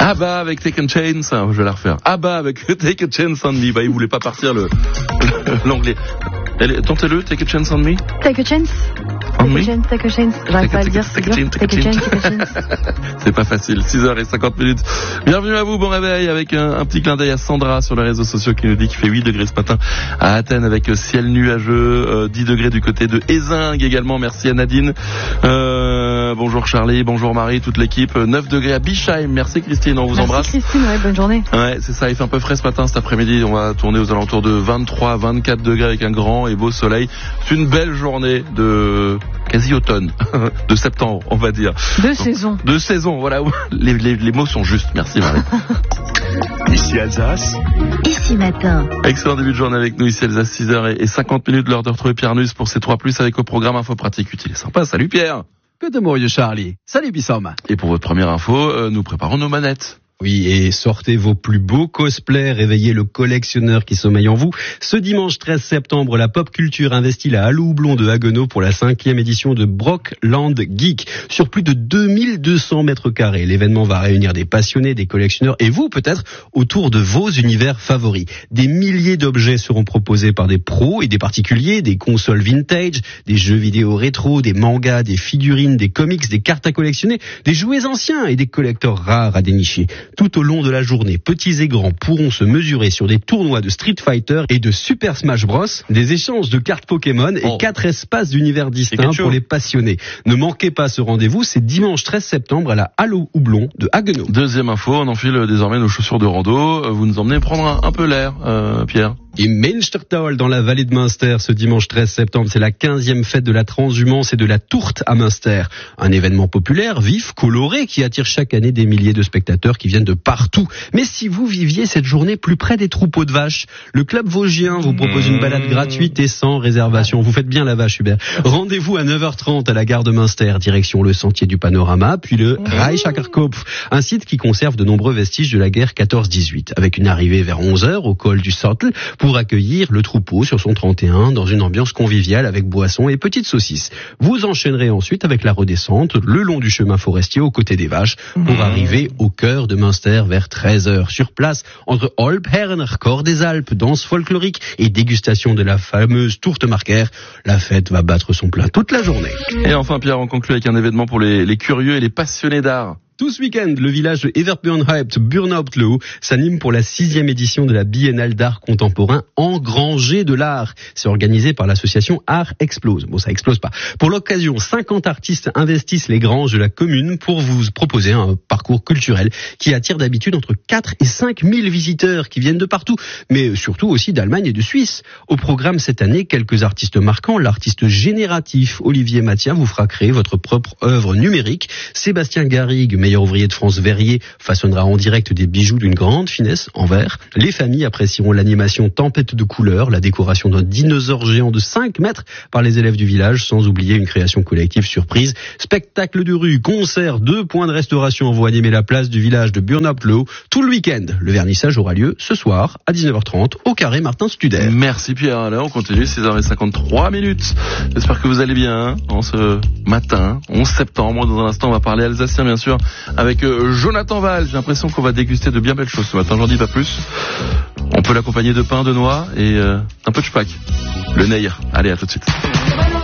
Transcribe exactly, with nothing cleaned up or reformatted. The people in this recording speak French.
Ah bah avec Take a Chance, hein, je vais la refaire. Ah bah avec Take a Chance on Me. Bah il voulait pas partir le l'anglais. Elle, tentez-le, Take a Chance on Me. Take a chance. On me. Take a chance, take a chance. J'arrive pas à le dire, c'est dur. Take a chance, take a chance. C'est pas facile. six heures cinquante minutes. Bienvenue à vous, bon réveil, avec un, un petit clin d'œil à Sandra sur les réseaux sociaux qui nous dit qu'il fait huit degrés ce matin à Athènes avec ciel nuageux, euh, dix degrés du côté de Ézingues également. Merci à Nadine. Euh, bonjour Charlie, bonjour Marie, toute l'équipe. neuf degrés à Bischheim. Merci Christine, on vous Merci embrasse. Christine, ouais, bonne journée. Ouais, c'est ça, il fait un peu frais ce matin, cet après-midi. On va tourner aux alentours de vingt-trois, vingt-quatre degrés avec un grand et beau soleil. C'est une belle journée de quasi automne, de septembre, on va dire. De saison. De saison, voilà. Les, les, les mots sont justes. Merci Marie. Ici Alsace. Ici matin. Excellent début de journée avec nous, ici Alsace, six heures cinquante minutes, l'heure de retrouver Pierre Nuss pour ses trois plus avec au programme Info Pratique Utile. Sympa, salut Pierre. Que de mots, Charlie. Salut Bissom. Et pour votre première info, euh, nous préparons nos manettes. Oui, et sortez vos plus beaux cosplays, réveillez le collectionneur qui sommeille en vous. Ce dimanche treize septembre, la pop culture investit la Halle Houblon de Haguenau pour la cinquième édition de Brockland Geek. Sur plus de deux mille deux cents mètres carrés, l'événement va réunir des passionnés, des collectionneurs et vous peut-être autour de vos univers favoris. Des milliers d'objets seront proposés par des pros et des particuliers, des consoles vintage, des jeux vidéo rétro, des mangas, des figurines, des comics, des cartes à collectionner, des jouets anciens et des collecteurs rares à dénicher. Tout au long de la journée, petits et grands pourront se mesurer sur des tournois de Street Fighter et de Super Smash Bros, des échanges de cartes Pokémon et oh. quatre espaces d'univers distincts pour les passionnés. Ne manquez pas ce rendez-vous, c'est dimanche treize septembre à la Halle Houblon de Haguenau. Deuxième info, on enfile désormais nos chaussures de rando. Vous nous emmenez prendre un, un peu l'air, euh, Pierre. Et Münstertal, dans la vallée de Münster, ce dimanche treize septembre, c'est la quinzième fête de la transhumance et de la tourte à Münster. Un événement populaire, vif, coloré, qui attire chaque année des milliers de spectateurs qui viennent de partout. Mais si vous viviez cette journée plus près des troupeaux de vaches, le club vosgien vous propose une balade gratuite et sans réservation. Vous faites bien la vache, Hubert. Rendez-vous à neuf heures trente à la gare de Münster, direction le sentier du panorama, puis le Reichakerkopf, un site qui conserve de nombreux vestiges de la guerre quatorze dix-huit, avec une arrivée vers onze heures au col du Sottel, pour accueillir le troupeau sur son trente et un dans une ambiance conviviale avec boissons et petites saucisses. Vous enchaînerez ensuite avec la redescente le long du chemin forestier aux côtés des vaches pour arriver au cœur de Münster vers treize heures. Sur place, entre Olp, Herner, Corps des Alpes, danse folklorique et dégustation de la fameuse tourte marquaire, la fête va battre son plein toute la journée. Et enfin Pierre, on conclut avec un événement pour les, les curieux et les passionnés d'art. Tout ce week-end, le village de Everbjörnhypt, Burnhauptlo, s'anime pour la sixième édition de la Biennale d'art contemporain Engrangé de l'art. C'est organisé par l'association Art Explose. Bon, ça explose pas. Pour l'occasion, cinquante artistes investissent les granges de la commune pour vous proposer un parcours culturel qui attire d'habitude entre quatre et cinq mille visiteurs qui viennent de partout, mais surtout aussi d'Allemagne et de Suisse. Au programme cette année, quelques artistes marquants. L'artiste génératif Olivier Mathia vous fera créer votre propre œuvre numérique. Sébastien Garrigue, meilleur ouvrier de France verrier, façonnera en direct des bijoux d'une grande finesse en verre. Les familles apprécieront l'animation tempête de couleurs, la décoration d'un dinosaure géant de cinq mètres par les élèves du village, sans oublier une création collective surprise. Spectacle de rue, concert, deux points de restauration vont animer la place du village de Burnhauptlo tout le week-end. Le vernissage aura lieu ce soir à dix-neuf heures trente au carré Martin Studer. Merci Pierre. Là, on continue, six heures cinquante-trois minutes. J'espère que vous allez bien hein, en ce matin, onze septembre. Dans un instant, on va parler alsacien, bien sûr, avec euh, Jonathan Val. J'ai l'impression qu'on va déguster de bien belles choses ce matin, j'en dis pas plus. On peut l'accompagner de pain, de noix et euh, un peu de spack. Le Neir. Allez, à tout de suite.